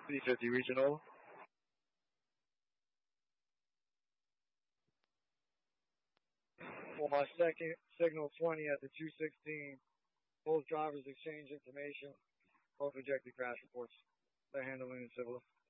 350 regional. For my second, signal 20 at the 216. Both drivers exchange information. Both rejected crash reports. They're handling in civil.